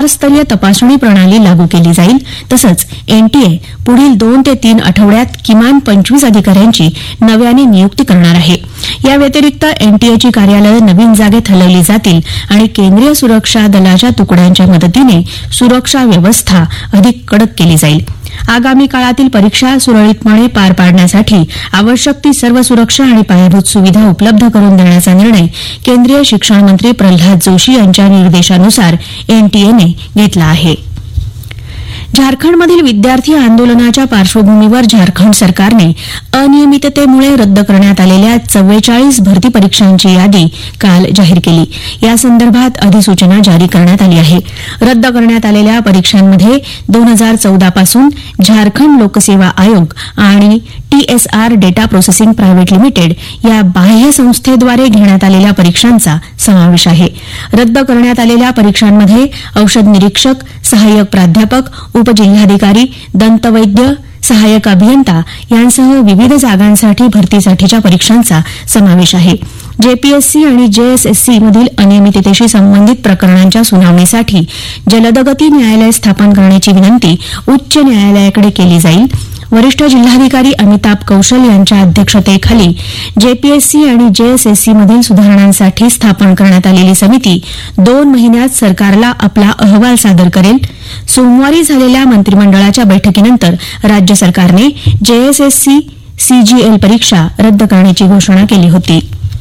शाखास्तरीय तपासणी प्रणाली लागू केली जाईल. तसंच एनटीए पुढील 2 ते 3 आठवड्यात किमान 25 अधिकाऱ्यांची नव्याने नियुक्ती करणार आहे. या व्यतिरिक्त एनटीएची कार्यालयं नवीन जागेत हलवली जातील आणि केंद्रीय सुरक्षा दलाच्या तुकड्यांच्या मदतीने सुरक्षा व्यवस्था अधिक कडक केली जाईल. आगामी काळातील परीक्षा सुरळीतपणे पार पाडण्यासाठी आवश्यक ती सर्व सुरक्षा आणि पायाभूत सुविधा उपलब्ध करून देण्याचा निर्णय केंद्रीय शिक्षण मंत्री प्रल्हाद जोशी यांच्या निर्देशानुसार एनटीएने घेतला आहे. झारखंडमधील विद्यार्थी आंदोलनाच्या पार्श्वभूमीवर झारखंड सरकारने अनियमिततेमुळे रद्द करण्यात आलेल्या 44 भरती परीक्षांची यादी काल जाहीर केली. यासंदर्भात अधिसूचना जारी करण्यात आली आहे. रद्द करण्यात आलेल्या परीक्षांमध्ये 2014 पासून झारखंड लोकसेवा आयोग आणि TSR data processing private limited या बाह्य संस्थेद्वारे घेण्यात आलेल्या परीक्षांचा समावेश आहे. रद्द करण्यात आलेल्या परीक्षांमध्ये औषध निरीक्षक, सहाय्यक प्राध्यापक, उपजिल्हाधिकारी, दंतवैद्य, सहाय्यक अभियंता यांसह विविध जागांसाठी भरतीसाठीच्या परीक्षांचा समावेश आहे. जेपीएससी आणि जेएसएससी मधील अनियमिततेशी संबंधित प्रकरणांच्या सुनावणीसाठी जलदगती न्यायालय स्थापन करण्याची विनंती उच्च न्यायालयाकडे केली जाईल. वरिष्ठ जिल्हाधिकारी अमिताभ कौशल यांच्या अध्यक्षतेखाली जेपीएससी आणि जेएसएससी मधील सुधारणांसाठी स्थापन करण्यात आलेली समिती 2 महिन्यात सरकारला आपला अहवाल सादर करेल. सोमवारी झालेल्या मंत्रिमंडळाच्या बैठकीनंतर राज्य सरकारने जेएसएससी सीजीएल परीक्षा रद्द करण्याची घोषणा केली होती.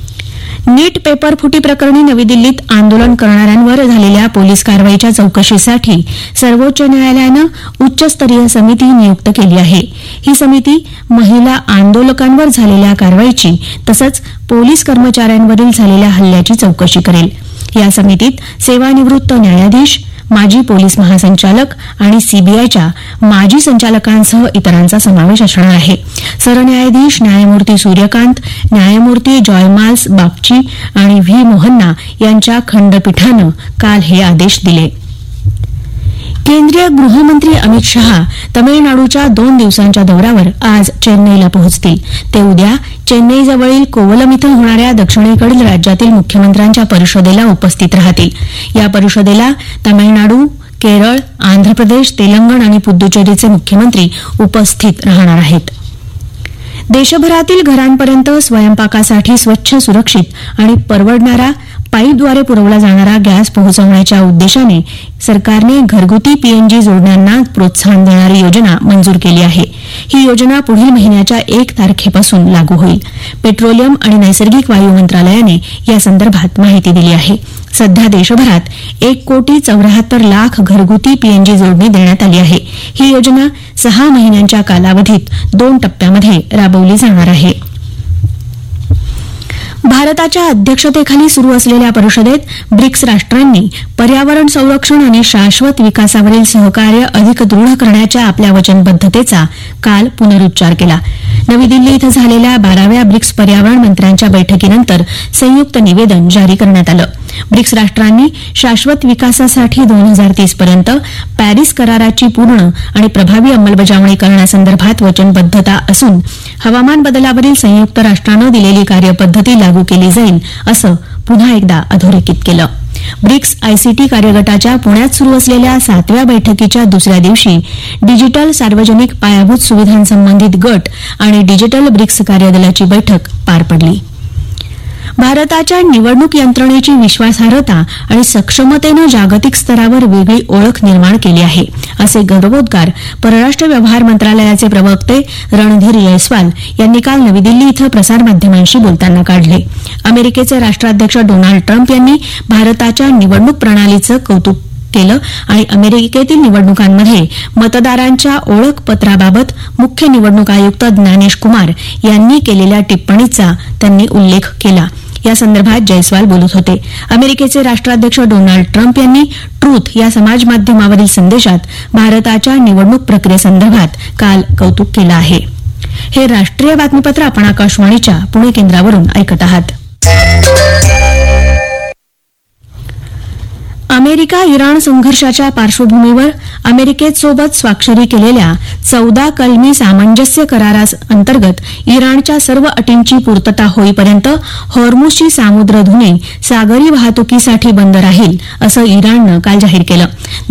नीट पेपर फुटी प्रकरणी नवी दिल्लीत आंदोलन करणाऱ्यांवर झालेल्या पोलीस कारवाईच्या चौकशीसाठी सर्वोच्च न्यायालयानं उच्चस्तरीय समिती नियुक्त केली आहे. ही समिती महिला आंदोलकांवर झालेल्या कारवाईची तसंच पोलीस कर्मचाऱ्यांवरील झालेल्या हल्ल्याची चौकशी करेल. या समितीत सेवानिवृत्त न्यायाधीश, माजी पोलीस महासंचालक आणि सीबीआयच्या माजी संचालकांसह इतरांचा समावेश असणार आहे. सरन्यायाधीश न्यायमूर्ती सूर्यकांत, न्यायमूर्ती जॉयमाल्स बागची आणि व्ही मोहन्ना यांच्या खंडपीठानं काल हे आदेश दिले. केंद्रीय गृहमंत्री अमित शहा तमिळनाडूच्या 2 दिवसांच्या दौऱ्यावर आज चेन्नईला पोहोचतील. ते उद्या चेन्नईजवळील कोवलम इथं होणाऱ्या दक्षिणेकडील राज्यातील मुख्यमंत्र्यांच्या परिषदेला उपस्थित राहतील. या परिषदेला तमिळनाडू, केरळ, आंध्र प्रदेश, तेलंगण आणि पुद्दुचेरीचे मुख्यमंत्री उपस्थित राहणार आहेत. देशभरातील घरांपर्यंत स्वयंपाकासाठी स्वच्छ, सुरक्षित आणि परवडणारा पाईपद्वारे पुरवला जाणारा गॅस पोहोचवण्याच्या उद्देशाने सरकारने घरगुती पीएनजी जोडण्यांना प्रोत्साहन देणारी योजना मंजूर केली आहे. ही योजना पुढील महिन्याच्या 1 तारखेपासून लागू होईल. पेट्रोलियम आणि नैसर्गिक वायू मंत्रालयाने यासंदर्भात माहिती दिली आहे. सध्या देशभरात 1,74,00,000 घरगुती पीएनजी जोडणी देण्यात आली आहे. ही योजना 6 महिन्यांच्या कालावधीत 2 टप्प्यामध्ये राबवली जाणार आहे. भारताच्या अध्यक्षतेखाली सुरू असलेल्या परिषदेत ब्रिक्स राष्ट्रांनी पर्यावरण संरक्षण आणि शाश्वत विकासावरील सहकार्य अधिक दृढ करण्याच्या आपल्या वचनबद्धतेचा काल पुनरुच्चार केला. नवी दिल्ली इथं झालेल्या 12व्या ब्रिक्स पर्यावरण मंत्र्यांच्या बैठकीनंतर संयुक्त निवेदन जारी करण्यात आलं. ब्रिक्स राष्ट्रांनी शाश्वत विकासासाठी 2030 पर्यंत पॅरिस कराराची पूर्ण आणि प्रभावी अंमलबजावणी करण्यासंदर्भात वचनबद्धता असून हवामान बदलावरील संयुक्त राष्ट्रानं दिलेली कार्यपद्धती लागू केली जाईल असं पुन्हा एकदा अधोरेखित केलं. ब्रिक्स आयसीटी कार्यगटाच्या पुण्यात सुरू असलेल्या 7व्या बैठकीच्या दुसऱ्या दिवशी डिजिटल सार्वजनिक पायाभूत सुविधांसंबंधित गट आणि डिजिटल ब्रिक्स कार्यदलाची बैठक पार पडली. भारताच्या निवडणूक यंत्रणेची विश्वासार्हता आणि सक्षमतेनं जागतिक स्तरावर वेगळी ओळख निर्माण केली आहे असे गौरवोद्गार परराष्ट्र व्यवहार मंत्रालयाचे प्रवक्ते रणधीर जयस्वाल यांनी काल नवी दिल्ली इथं प्रसारमाध्यमांशी बोलताना काढले. अमेरिकेचे राष्ट्राध्यक्ष डोनाल्ड ट्रम्प यांनी भारताच्या निवडणूक प्रणालीचं कौतुक केलं आणि अमेरिकेतील निवडणुकांमध्ये मतदारांच्या ओळखपत्राबाबत मुख्य निवडणूक आयुक्त ज्ञानेश कुमार यांनी केलेल्या टिप्पणीचा त्यांनी उल्लेख केला. या संदर्भात जयस्वाल बोलत होते. अमेरिकेचे राष्ट्राध्यक्ष डोनाल्ड ट्रम्प यांनी ट्रूथ या समाजमाध्यमावरील संदेशात भारताच्या निवडणूक प्रक्रियेसंदर्भात काल कौतुक केलं आहे. हे राष्ट्रीय बातमीपत्र आपण आकाशवाणीच्या पुणे केंद्रावरून ऐकत आहात. अमेरिका इराण संघर्षाच्या पार्श्वभूमीवर अमेरिकेसोबत स्वाक्षरी केलेल्या 14 कलमी सामंजस्य कराराअंतर्गत इराणच्या सर्व अटींची पूर्तता होईपर्यंत हॉर्मुझची सामुद्रधुनी सागरी वाहतुकीसाठी बंद राहील असं इराणनं काल जाहीर केलं.